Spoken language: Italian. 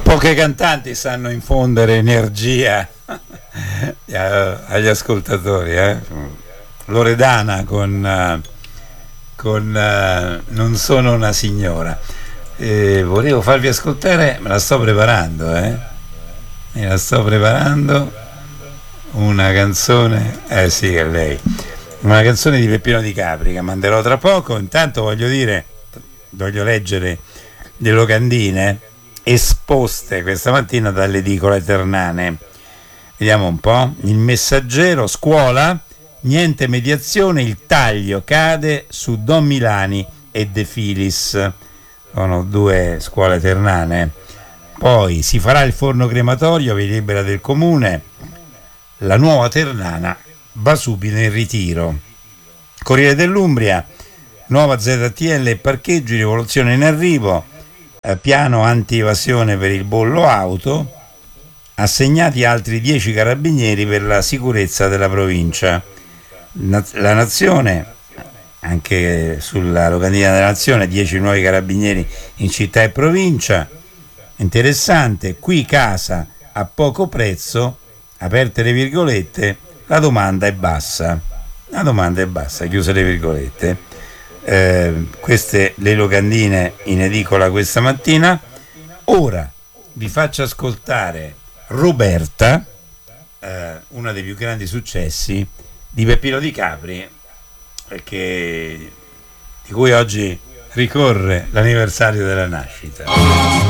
Poche cantanti sanno infondere energia agli ascoltatori, Loredana con Non sono una signora. Volevo farvi ascoltare, me la sto preparando, una canzone, sì, è lei, una canzone di Peppino Di Capri che manderò tra poco. Intanto voglio leggere le locandine esposte questa mattina dalle edicole ternane. Vediamo un po'. Il Messaggero: scuola, niente mediazione, il taglio cade su Don Milani e De Filis. Sono due scuole ternane. Poi si farà il forno crematorio, vi libera del comune. La nuova Ternana va subito in ritiro. Corriere dell'Umbria: nuova ZTL e parcheggi, rivoluzione in arrivo. Piano anti-evasione per il bollo auto, assegnati altri 10 carabinieri per la sicurezza della provincia. La Nazione, anche sulla locandina della Nazione, 10 nuovi carabinieri in città e provincia. Interessante, qui casa a poco prezzo, aperte le virgolette, la domanda è bassa, chiuse le virgolette. Queste le locandine in edicola questa mattina. Ora vi faccio ascoltare Roberta, uno dei più grandi successi di Peppino Di Capri, di cui oggi ricorre l'anniversario della nascita.